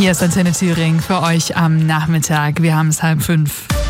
Hier ist Antenne Thüringen für euch am Nachmittag. Wir haben es 4:30.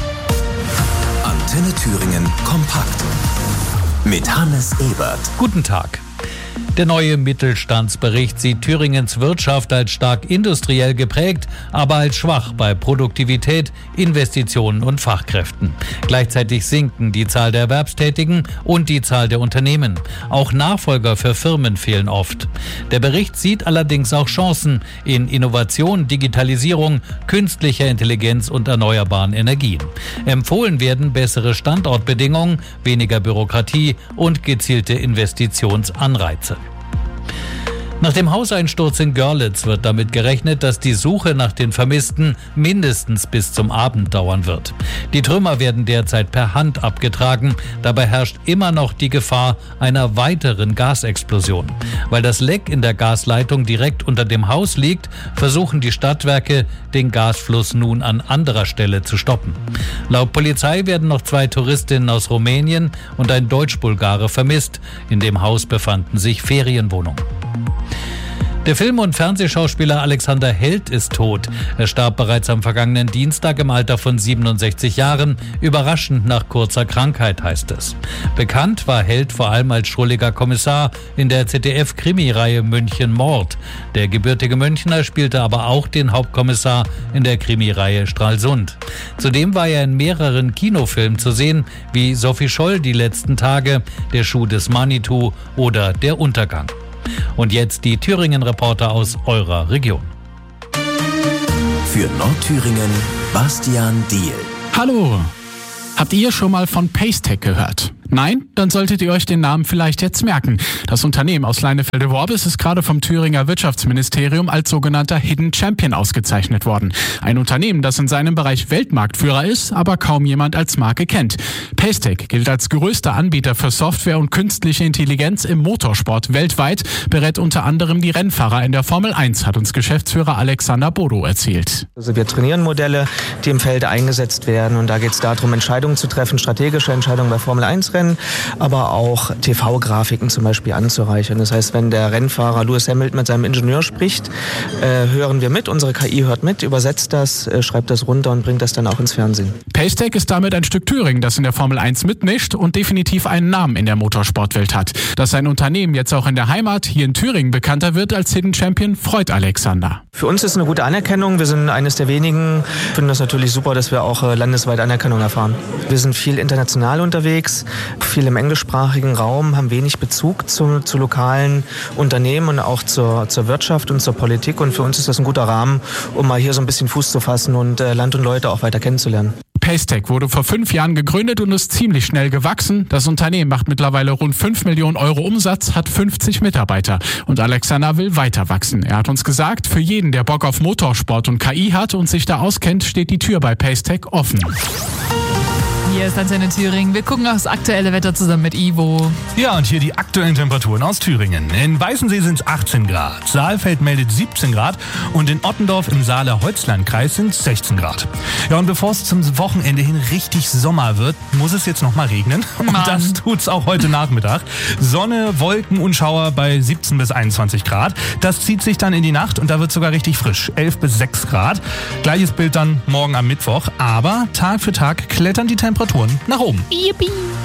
Antenne Thüringen kompakt mit Hannes Ebert. Guten Tag. Der neue Mittelstandsbericht sieht Thüringens Wirtschaft als stark industriell geprägt, aber als schwach bei Produktivität, Investitionen und Fachkräften. Gleichzeitig sinken die Zahl der Erwerbstätigen und die Zahl der Unternehmen. Auch Nachfolger für Firmen fehlen oft. Der Bericht sieht allerdings auch Chancen in Innovation, Digitalisierung, künstlicher Intelligenz und erneuerbaren Energien. Empfohlen werden bessere Standortbedingungen, weniger Bürokratie und gezielte Investitionsanreize. Nach dem Hauseinsturz in Görlitz wird damit gerechnet, dass die Suche nach den Vermissten mindestens bis zum Abend dauern wird. Die Trümmer werden derzeit per Hand abgetragen. Dabei herrscht immer noch die Gefahr einer weiteren Gasexplosion. Weil das Leck in der Gasleitung direkt unter dem Haus liegt, versuchen die Stadtwerke, den Gasfluss nun an anderer Stelle zu stoppen. Laut Polizei werden noch 2 Touristinnen aus Rumänien und ein Deutsch-Bulgare vermisst. In dem Haus befanden sich Ferienwohnungen. Der Film- und Fernsehschauspieler Alexander Held ist tot. Er starb bereits am vergangenen Dienstag im Alter von 67 Jahren, überraschend nach kurzer Krankheit, heißt es. Bekannt war Held vor allem als schrulliger Kommissar in der ZDF-Krimireihe München Mord. Der gebürtige Münchner spielte aber auch den Hauptkommissar in der Krimireihe Stralsund. Zudem war er in mehreren Kinofilmen zu sehen, wie Sophie Scholl, Die letzten Tage, Der Schuh des Manitou oder Der Untergang. Und jetzt die Thüringen-Reporter aus eurer Region. Für Nordthüringen Bastian Diehl. Hallo! Habt ihr schon mal von Paystack gehört? Nein? Dann solltet ihr euch den Namen vielleicht jetzt merken. Das Unternehmen aus Leinefelde-Worbis ist gerade vom Thüringer Wirtschaftsministerium als sogenannter Hidden Champion ausgezeichnet worden. Ein Unternehmen, das in seinem Bereich Weltmarktführer ist, aber kaum jemand als Marke kennt. Paystack gilt als größter Anbieter für Software und künstliche Intelligenz im Motorsport weltweit, berät unter anderem die Rennfahrer in der Formel 1, hat uns Geschäftsführer Alexander Bodo erzählt. Also wir trainieren Modelle, die im Feld eingesetzt werden, und da geht es darum, Entscheidungen zu treffen, strategische Entscheidungen bei Formel 1 Rennen, aber auch TV-Grafiken zum Beispiel anzureichern. Das heißt, wenn der Rennfahrer Lewis Hamilton mit seinem Ingenieur spricht, hören wir mit, unsere KI hört mit, übersetzt das, schreibt das runter und bringt das dann auch ins Fernsehen. Paystack ist damit ein Stück Thüringen, das in der Formel 1 mitmischt und definitiv einen Namen in der Motorsportwelt hat. Dass sein Unternehmen jetzt auch in der Heimat, hier in Thüringen, bekannter wird als Hidden Champion, freut Alexander. Für uns ist es eine gute Anerkennung. Wir sind eines der wenigen. Ich finde das natürlich super, dass wir auch landesweit Anerkennung erfahren. Wir sind viel international unterwegs, viel im englischsprachigen Raum, haben wenig Bezug zu lokalen Unternehmen und auch zur Wirtschaft und zur Politik. Und für uns ist das ein guter Rahmen, um mal hier so ein bisschen Fuß zu fassen und Land und Leute auch weiter kennenzulernen. Paystack wurde vor 5 Jahren gegründet und ist ziemlich schnell gewachsen. Das Unternehmen macht mittlerweile rund 5 Millionen Euro Umsatz, hat 50 Mitarbeiter. Und Alexander will weiter wachsen. Er hat uns gesagt, für jeden, der Bock auf Motorsport und KI hat und sich da auskennt, steht die Tür bei Paystack offen. Hier ist Antenne Thüringen. Wir gucken aufs aktuelle Wetter zusammen mit Ivo. Ja, und hier die aktuellen Temperaturen aus Thüringen. In Weißensee sind es 18 Grad, Saalfeld meldet 17 Grad und in Ottendorf im Saale-Holzland-Kreis sind es 16 Grad. Ja, und bevor es zum Wochenende hin richtig Sommer wird, muss es jetzt nochmal regnen. Und das tut's auch heute Nachmittag. Sonne, Wolken und Schauer bei 17 bis 21 Grad. Das zieht sich dann in die Nacht und da wird sogar richtig frisch, 11 bis 6 Grad. Gleiches Bild dann morgen am Mittwoch, aber Tag für Tag klettern die Temperaturen nach oben. Yippie.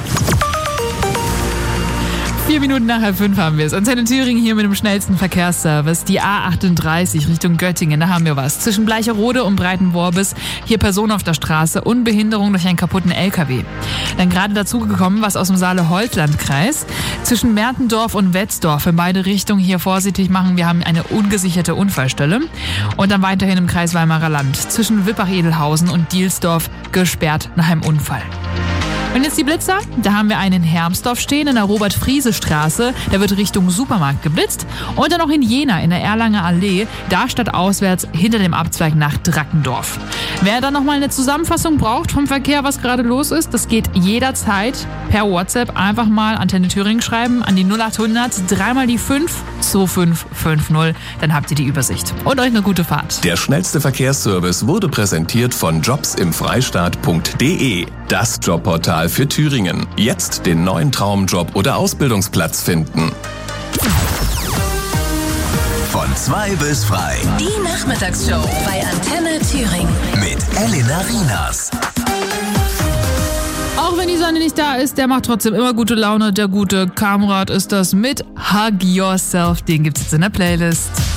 4 Minuten nach 5 haben wir es. Antenne Thüringen hier mit dem schnellsten Verkehrsservice. Die A38 Richtung Göttingen, da haben wir was. Zwischen Bleicherode und Breitenworbis. Hier Person auf der Straße und Behinderung durch einen kaputten LKW. Dann gerade dazugekommen was aus dem Saale-Holzland-Kreis. Zwischen Mertendorf und Wetzdorf in beide Richtungen hier vorsichtig machen. Wir haben eine ungesicherte Unfallstelle. Und dann weiterhin im Kreis Weimarer Land. Zwischen Wippach-Edelhausen und Dielsdorf gesperrt nach einem Unfall. Und jetzt die Blitzer. Da haben wir einen in Hermsdorf stehen, in der Robert-Friese-Straße. Der wird Richtung Supermarkt geblitzt. Und dann noch in Jena, in der Erlanger Allee. Da stadtauswärts hinter dem Abzweig nach Drackendorf. Wer dann nochmal eine Zusammenfassung braucht vom Verkehr, was gerade los ist, das geht jederzeit per WhatsApp. Einfach mal Antenne Thüringen schreiben an die 0800 3 die 5 2550. Dann habt ihr die Übersicht. Und euch eine gute Fahrt. Der schnellste Verkehrsservice wurde präsentiert von jobsimfreistaat.de. Das Jobportal für Thüringen. Jetzt den neuen Traumjob oder Ausbildungsplatz finden. Von 2 bis frei. Die Nachmittagsshow bei Antenne Thüringen. Mit Elena Rinas. Auch wenn die Sonne nicht da ist, der macht trotzdem immer gute Laune. Der gute Kamrat ist das mit Hug Yourself. Den gibt's jetzt in der Playlist.